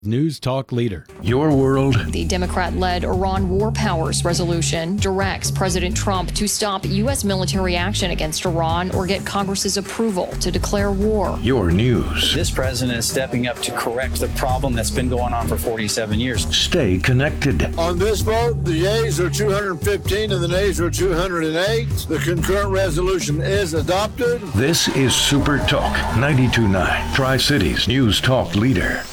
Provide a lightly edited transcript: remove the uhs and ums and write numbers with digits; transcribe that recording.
News Talk Leader. Your world. The Democrat-led Iran War Powers Resolution directs President Trump to stop U.S. military action against Iran or get Congress's approval to declare war. Your news. This president is stepping up to correct the problem that's been going on for 47 years. Stay connected. On this vote, the yeas are 215 and the nays are 208. The concurrent resolution is adopted. This is Super Talk 92.9, Tri-Cities News Talk Leader.